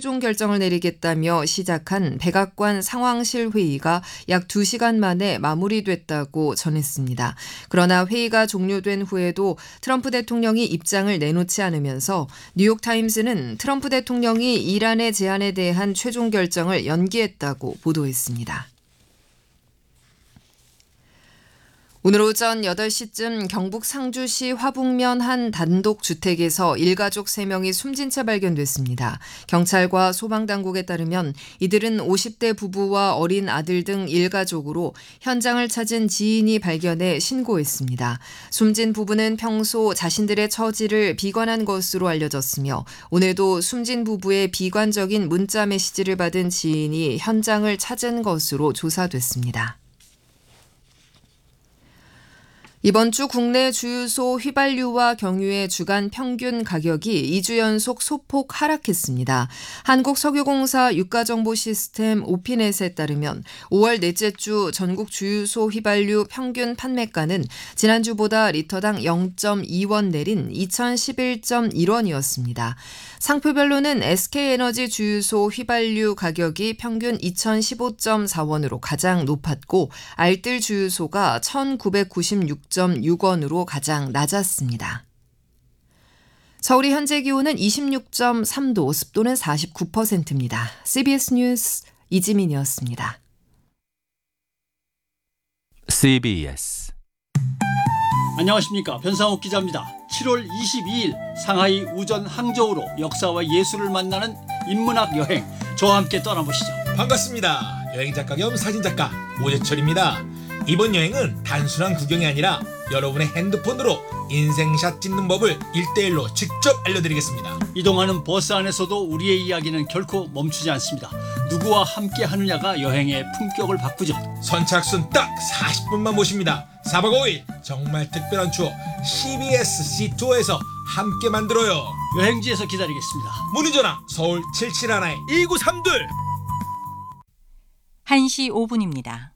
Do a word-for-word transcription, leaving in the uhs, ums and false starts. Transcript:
최종 결정을 내리겠다며 시작한 백악관 상황실 회의가 약 두 시간 만에 마무리됐다고 전했습니다. 그러나 회의가 종료된 후에도 트럼프 대통령이 입장을 내놓지 않으면서 뉴욕타임스는 트럼프 대통령이 이란의 제안에 대한 최종 결정을 연기했다고 보도했습니다. 오늘 오전 여덟 시쯤 경북 상주시 화북면 한 단독주택에서 일가족 세 명이 숨진 채 발견됐습니다. 경찰과 소방당국에 따르면 이들은 오십 대 부부와 어린 아들 등 일가족으로 현장을 찾은 지인이 발견해 신고했습니다. 숨진 부부는 평소 자신들의 처지를 비관한 것으로 알려졌으며 오늘도 숨진 부부의 비관적인 문자 메시지를 받은 지인이 현장을 찾은 것으로 조사됐습니다. 이번 주 국내 주유소 휘발유와 경유의 주간 평균 가격이 이 주 연속 소폭 하락했습니다. 한국석유공사 유가정보시스템 오피넷에 따르면 오월 넷째 주 전국 주유소 휘발유 평균 판매가는 지난주보다 리터당 영 점 이 원 내린 이천십일 점 일 원이었습니다. 상표별로는 에스케이에너지 주유소 휘발유 가격이 평균 이천십오 점 사 원으로 가장 높았고 알뜰 주유소가 천구백구십육 점 육 원으로 가장 낮았습니다. 서울의 현재 기온은 이십육 점 삼 도, 습도는 사십구 퍼센트입니다. 씨비에스 뉴스 이지민이었습니다. 씨비에스 안녕하십니까, 변상욱 기자입니다. 칠월 이십이일 상하이 우전 항저우로 역사와 예술을 만나는 인문학 여행, 저와 함께 떠나보시죠. 반갑습니다. 여행작가 겸 사진작가 오재철입니다. 이번 여행은 단순한 구경이 아니라 여러분의 핸드폰으로 인생샷 찍는 법을 일대일로 직접 알려드리겠습니다. 이동하는 버스 안에서도 우리의 이야기는 결코 멈추지 않습니다. 누구와 함께 하느냐가 여행의 품격을 바꾸죠. 선착순 딱 사십 분만 모십니다. 사박 오일 정말 특별한 추억 씨비에스 씨투어에서 함께 만들어요. 여행지에서 기다리겠습니다. 문의전화 서울 칠칠일 일 이구삼이 한 시 오 분입니다.